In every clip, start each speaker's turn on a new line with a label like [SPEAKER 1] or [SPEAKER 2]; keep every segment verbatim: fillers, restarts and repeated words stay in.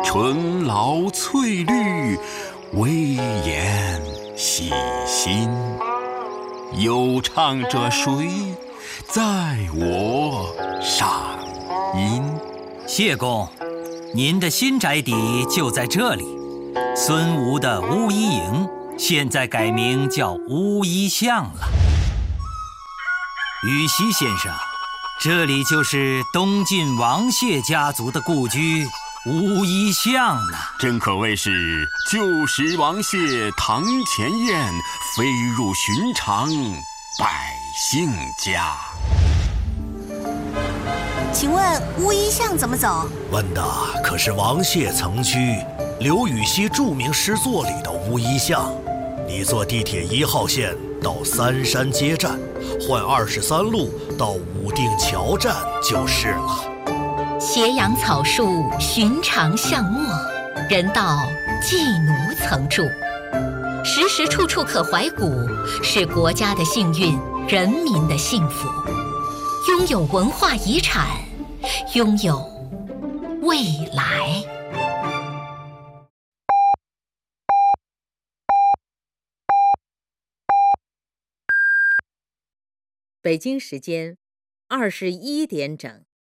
[SPEAKER 1] 春老翠绿，微言细心。有唱者谁？在我上音。
[SPEAKER 2] 谢公，您的新宅邸就在这里。孙吴的巫医营现在改名叫巫医巷了。羽西先生，这里就是东晋王谢家族的故居巫医巷了。
[SPEAKER 1] 真可谓是旧时王谢堂前燕，飞入寻常百姓家。
[SPEAKER 3] 请问巫医巷怎么走？
[SPEAKER 4] 问的可是王谢曾居刘禹锡著名诗作里的巫医巷。你坐地铁一号线到三山街站，换二十三路到武定桥站就是了。
[SPEAKER 5] 斜阳草树，寻常巷陌，人道妓奴曾住。时时处处可怀古，是国家的幸运，人民的幸福。拥有文化遗产，拥有未来。
[SPEAKER 6] 北京时间二十一点整。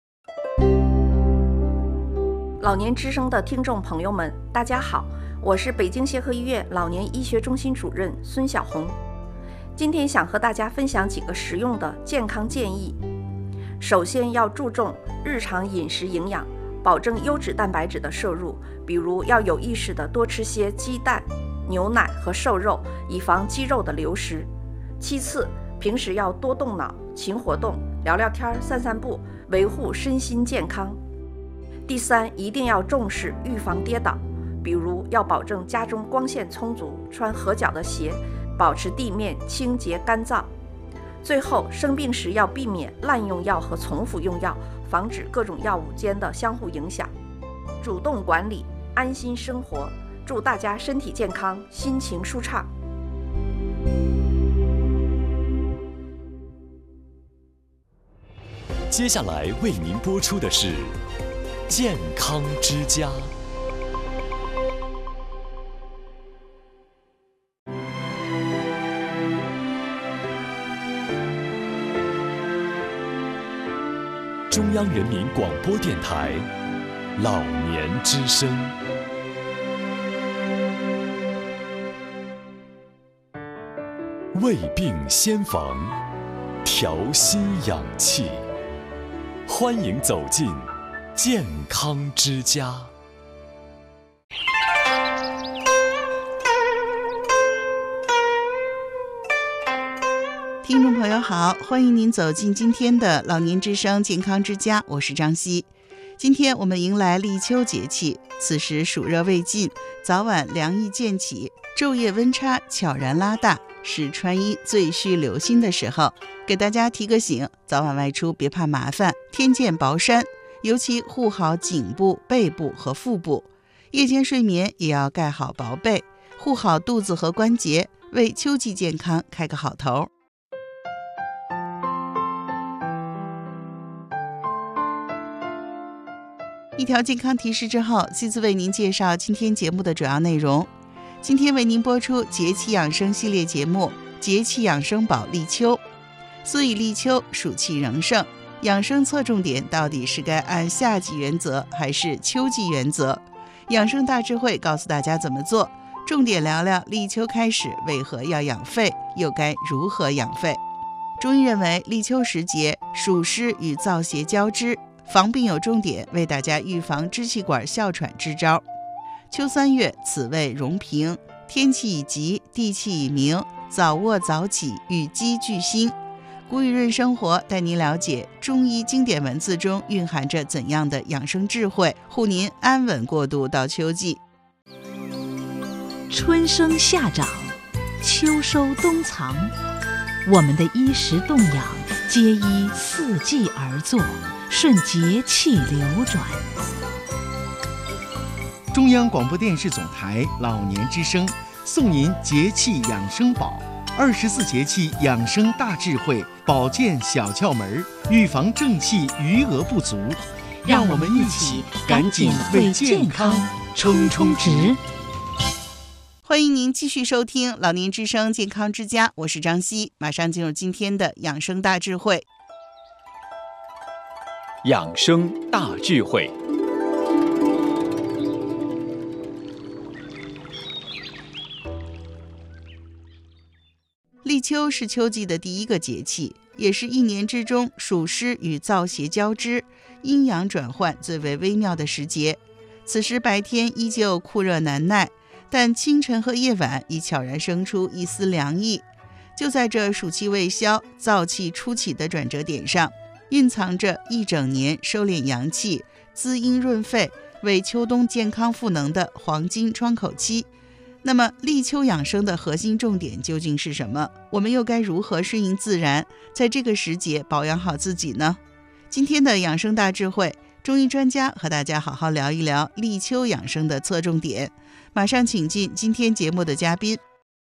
[SPEAKER 7] 老年之声的听众朋友们，大家好，我是北京协和医院老年医学中心主任孙晓红。今天想和大家分享几个实用的健康建议。首先要注重日常饮食营养，保证优质蛋白质的摄入，比如要有意识地多吃些鸡蛋、牛奶和瘦肉，以防肌肉的流失。其次，平时要多动脑、勤活动，聊聊天、散散步，维护身心健康。第三，一定要重视预防跌倒，比如要保证家中光线充足，穿合脚的鞋，保持地面清洁干燥。最后，生病时要避免滥用药和重复用药，防止各种药物间的相互影响。主动管理，安心生活。祝大家身体健康，心情舒畅。
[SPEAKER 8] 接下来为您播出的是《健康之家》。中央人民广播电台老年之声。胃病先防，调息养气。欢迎走进健康之家。
[SPEAKER 9] 听众朋友好，欢迎您走进今天的老年之声健康之家，我是张希。今天我们迎来立秋节气，此时暑热未尽，早晚凉意渐起，昼夜温差悄然拉大，是穿衣最需留心的时候。给大家提个醒，早晚外出别怕麻烦，添件薄衫，尤其护好颈部、背部和腹部。夜间睡眠也要盖好薄被，护好肚子和关节，为秋季健康开个好头。一条健康提示之后，继续为您介绍今天节目的主要内容。今天为您播出节气养生系列节目《节气养生保立秋》。所以立秋暑气仍盛，养生侧重点到底是该按夏季原则还是秋季原则？养生大智慧告诉大家怎么做，重点聊聊立秋开始为何要养肺，又该如何养肺。中医认为立秋时节暑湿与燥邪交织，防病有重点，为大家预防支气管哮喘支招。秋三月此谓容平，天气已急，地气已明，早卧早起与积聚心。古语润生活带您了解中医经典文字中蕴含着怎样的养生智慧，护您安稳过渡到秋季。
[SPEAKER 10] 春生夏长，秋收冬藏，我们的衣食动养皆依四季而作，顺节气流转。
[SPEAKER 11] 中央广播电视总台老年之声送您节气养生宝，二十四节气养生大智慧，保健小窍门，预防正气余额不足。让我们一起赶紧为健康
[SPEAKER 10] 冲冲直。
[SPEAKER 9] 欢迎您继续收听老年之声健康之家，我是张希，马上进入今天的养生大智慧。
[SPEAKER 8] 养生大智慧。
[SPEAKER 9] 立秋是秋季的第一个节气，也是一年之中暑湿与燥邪交织、阴阳转换最为微妙的时节。此时白天依旧酷热难耐，但清晨和夜晚已悄然生出一丝凉意。就在这暑气未消、燥气初起的转折点上，蕴藏着一整年收敛阳气、滋阴润肺、为秋冬健康赋能的黄金窗口期。那么立秋养生的核心重点究竟是什么？我们又该如何顺应自然，在这个时节保养好自己呢？今天的养生大智慧，中医专家和大家好好聊一聊立秋养生的侧重点。马上请进今天节目的嘉宾。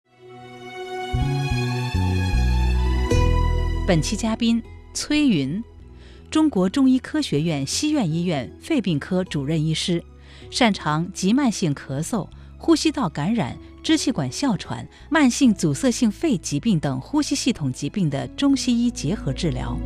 [SPEAKER 10] 本期嘉宾崔云，中国中医科学院西苑医院肺病科主任医师，擅长急慢性咳嗽、呼吸道感染、支气管哮喘、慢性阻塞性肺疾病等呼吸系统疾病的中西医结合治疗。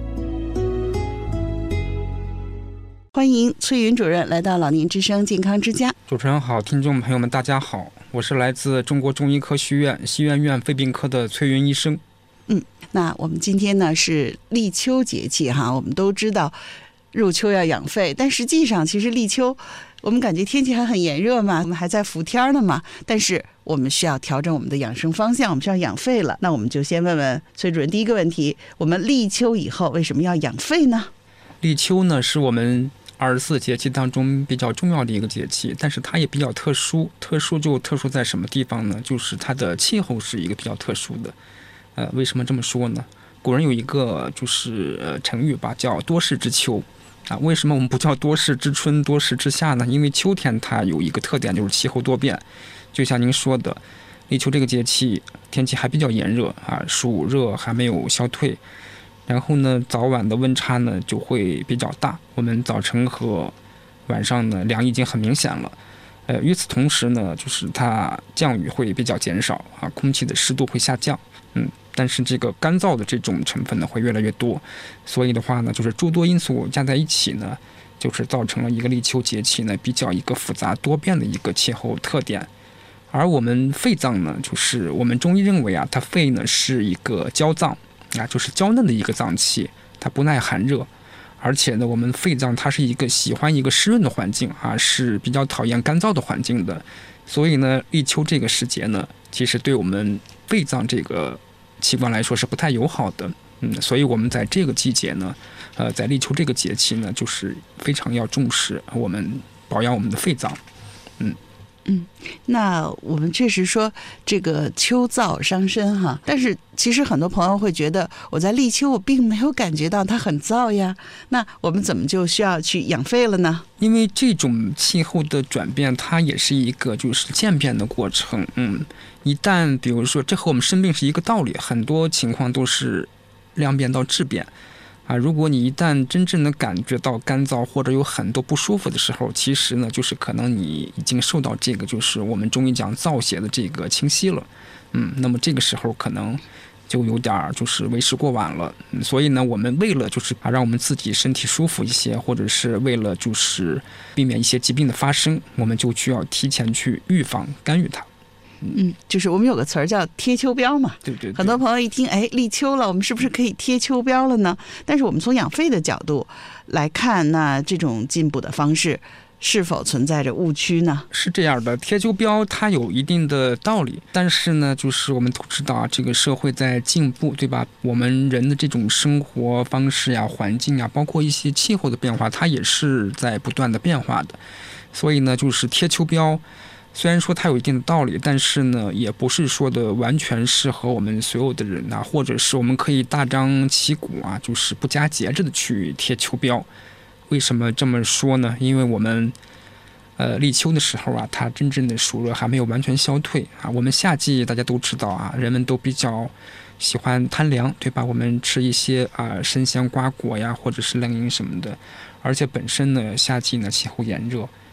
[SPEAKER 9] 欢迎崔云主任来到老年之声健康之家。
[SPEAKER 12] 主持人好，听众朋友们大家好，我是来自中国中医科学院西苑院肺病科的崔云医生。
[SPEAKER 9] 嗯，那我们今天呢是立秋节气哈，我们都知道入秋要养肺，但实际上其实立秋我们感觉天气还很炎热嘛，我们还在伏天呢嘛，但是我们需要调整我们的养生方向，我们需要养肺了。那我们就先问问崔主任第一个问题，我们立秋以后为什么要养肺呢？
[SPEAKER 12] 立秋呢是我们二十四节气当中比较重要的一个节气，但是它也比较特殊。特殊就特殊在什么地方呢？就是它的气候是一个比较特殊的。呃，为什么这么说呢？古人有一个就是呃成语吧，叫多事之秋。啊，为什么我们不叫多事之春、多事之夏呢？因为秋天它有一个特点，就是气候多变。就像您说的，立秋这个节气天气还比较炎热啊，暑热还没有消退。然后呢，早晚的温差呢就会比较大，我们早晨和晚上呢凉已经很明显了。呃，与此同时呢，就是它降雨会比较减少啊，空气的湿度会下降，嗯，但是这个干燥的这种成分呢会越来越多，所以的话呢，就是诸多因素加在一起呢，就是造成了一个立秋节气呢比较一个复杂多变的一个气候特点。而我们肺脏呢，就是我们中医认为啊，它肺呢是一个娇脏。啊，就是娇嫩的一个脏器，它不耐寒热，而且呢，我们肺脏它是一个喜欢一个湿润的环境啊，是比较讨厌干燥的环境的，所以呢，立秋这个时节呢，其实对我们肺脏这个器官来说是不太友好的，嗯，所以我们在这个季节呢，呃，在立秋这个节气呢，就是非常要重视我们保养我们的肺脏，嗯。
[SPEAKER 9] 嗯，那我们确实说这个秋燥伤身哈，但是其实很多朋友会觉得我在立秋我并没有感觉到它很燥呀，那我们怎么就需要去养肺了呢？
[SPEAKER 12] 因为这种气候的转变，它也是一个就是渐变的过程。嗯，一旦比如说这和我们生病是一个道理，很多情况都是量变到质变。啊，如果你一旦真正的感觉到干燥或者有很多不舒服的时候，其实呢，就是可能你已经受到这个就是我们中医讲燥邪的这个侵袭了，嗯，那么这个时候可能就有点就是为时过晚了，嗯，所以呢，我们为了就是啊让我们自己身体舒服一些，或者是为了就是避免一些疾病的发生，我们就需要提前去预防干预它。
[SPEAKER 9] 嗯，就是我们有个词儿叫贴秋膘嘛，
[SPEAKER 12] 对对对，
[SPEAKER 9] 很多朋友一听，哎，立秋了，我们是不是可以贴秋膘了呢？但是我们从养肺的角度来看，那这种进补的方式是否存在着误区呢？
[SPEAKER 12] 是这样的，贴秋膘它有一定的道理，但是呢，就是我们都知道啊，这个社会在进步，对吧？我们人的这种生活方式呀、环境呀，包括一些气候的变化，它也是在不断的变化的。所以呢，就是贴秋膘。虽然说它有一定的道理，但是呢，也不是说的完全适合我们所有的人啊，或者是我们可以大张旗鼓啊，就是不加节制的去贴秋膘。为什么这么说呢？因为我们呃立秋的时候啊，它真正的暑热还没有完全消退啊。我们夏季大家都知道啊，人们都比较喜欢贪凉，对吧？我们吃一些啊生鲜瓜果呀，或者是冷饮什么的。而且本身呢，夏季呢气候炎热。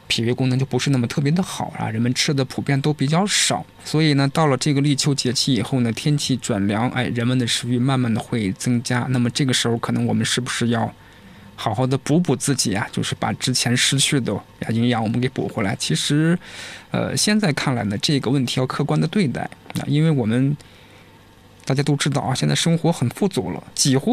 [SPEAKER 12] 脾胃功能就不是那么特别的好啊，人们吃的普遍都比较少，所以呢，到了这个立秋节气以后呢，天气转凉，哎，人们的食欲慢慢的会增加。那么这个时候，可能我们是不是要好好的补补自己啊？就是把之前失去的营养我们给补回来。其实，呃，现在看来呢，这个问题要客观的对待啊，因为我们大家都知道啊，现在生活很富足了，几乎